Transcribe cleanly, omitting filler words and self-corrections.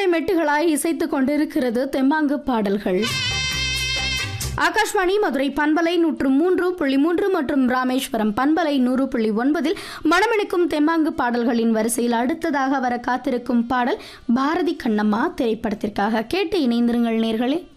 தம்பட்டை மெட்டுகளாய் இசைத்து கொண்டிருக்கிறது தெம்மாங்கு பாடல்கள். ஆகாஷ்வாணி மதுரை பண்பலை 103.3 மற்றும் ராமேஸ்வரம் பண்பலை 100.9 மனமினுக்கும் தெம்மாங்கு பாடல்களின் வரிசையில் அடுத்ததாக வர காத்திருக்கும் பாடல் பாரதி கண்ணம்மா திரைப்படத்திற்காக. கேட்டு இணைந்திருங்கள் நேர்களே.